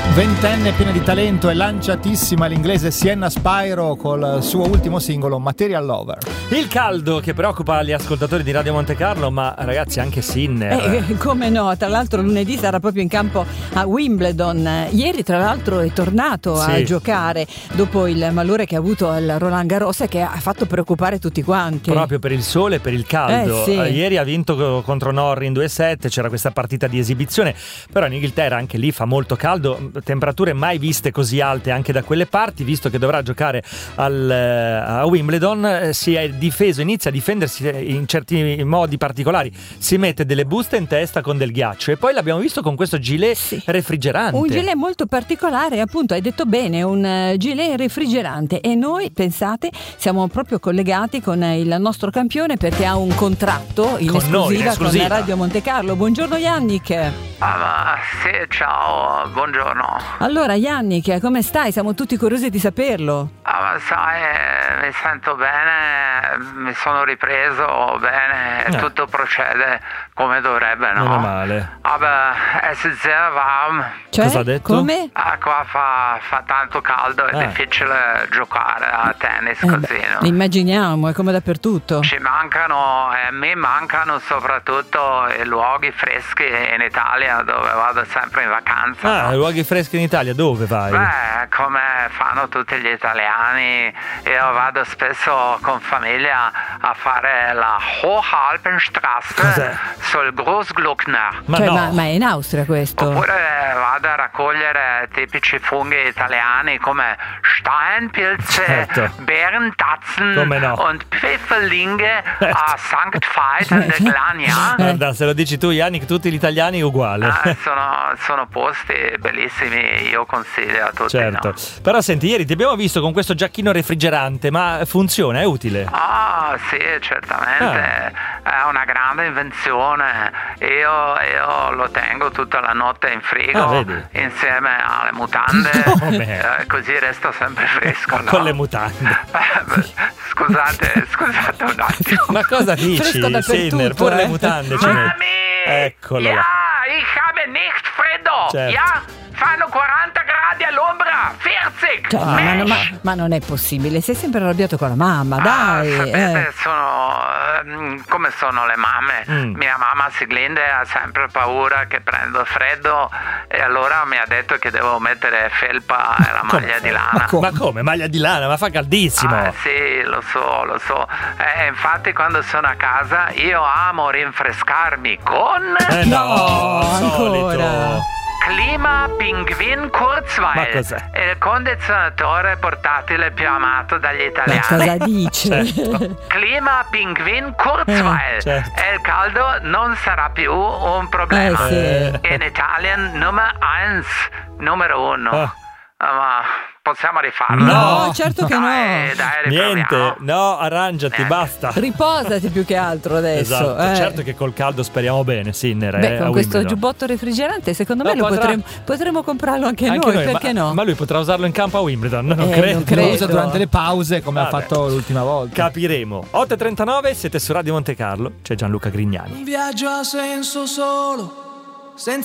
Ventenne piena di talento e lanciatissima l'inglese Sienna Spyro col suo ultimo singolo Material Lover. Il caldo che preoccupa gli ascoltatori di Radio Monte Carlo, ma ragazzi anche Sinner. Come no, tra l'altro lunedì sarà proprio in campo a Wimbledon. Ieri tra l'altro è tornato a giocare dopo il malore che ha avuto al Roland Garros e che ha fatto preoccupare tutti quanti. Proprio per il sole e per il caldo. Sì. Ieri ha vinto contro Norrie in 2-7, c'era questa partita di esibizione, però in Inghilterra anche lì fa molto caldo, temperature mai viste così alte anche da quelle parti. Visto che dovrà giocare a Wimbledon, si è difeso, inizia a difendersi in certi modi particolari, si mette delle buste in testa con del ghiaccio e poi l'abbiamo visto con questo gilet refrigerante, un gilet molto particolare, appunto hai detto bene, un gilet refrigerante. E noi, pensate, siamo proprio collegati con il nostro campione perché ha un contratto in esclusiva con Radio Monte Carlo. Buongiorno Yannick. Sì, ciao, buongiorno. Allora Yannick, come stai? Siamo tutti curiosi di saperlo. Ma sai, mi sento bene, mi sono ripreso bene, tutto procede come dovrebbe, no? Meno male. Vabbè, è sehr warm. Cioè, cosa ha detto? Come? Qua fa tanto caldo, è difficile giocare a tennis così, no? Immaginiamo, è come dappertutto. Mi mancano soprattutto i luoghi freschi in Italia dove vado sempre in vacanza. No? Luoghi freschi in Italia, dove vai? Beh, come fanno tutti gli italiani, io vado spesso con famiglia a fare la Hochalpenstraße sul Großglockner. Ma è in Austria questo? Oppure vado a raccogliere tipici funghi italiani come Steinpilze, Bärentatzen und Pfifferlinge a St. Veit an der Glania. Guarda, se lo dici tu Yannick, tutti gli italiani uguali. Sono posti bellissimi, io consiglio a tutti. Certo, no? Però senti, ieri ti abbiamo visto con questo giacchino refrigerante, ma funziona, è utile? Sì, certamente, è una grande invenzione. Io lo tengo tutta la notte in frigo insieme alle mutande, così resto sempre fresco. Con le mutande. Scusate un attimo. Ma cosa dici, Sinner? Pure le mutande ci metti. Eccolo là. Ich habe nicht freddo. Certo. Fanno 40 gradi all'ombra, 40. Ma non è possibile, sei sempre arrabbiato con la mamma, dai. Sapete, come sono le mamme. Mia mamma Siglinde ha sempre paura che prendo freddo e allora mi ha detto che devo mettere felpa e la maglia di lana. Ma come? Maglia di lana? Ma fa caldissimo. Sì, lo so. Infatti quando sono a casa io amo rinfrescarmi con... ancora. Clima Pinguin Kurzweil. Ma cos'è? Il condizionatore portatile più amato dagli italiani. Ma cosa dice? Certo. Clima Pinguin Kurzweil. Certo. E il caldo non sarà più un problema. In Italien numero 1. Ma possiamo rifarlo? No, certo che no. Dai, niente, no, arrangiati, basta. Riposati più che altro adesso. Esatto, certo che col caldo speriamo bene, Sinner. Con questo giubbotto refrigerante secondo me potremmo comprarlo anche noi, perché no? Ma lui potrà usarlo in campo a Wimbledon? Non credo. Lo usa durante le pause come ha fatto l'ultima volta. Capiremo. 8.39, siete su Radio Monte Carlo, c'è Gianluca Grignani. Un viaggio a senso solo, senza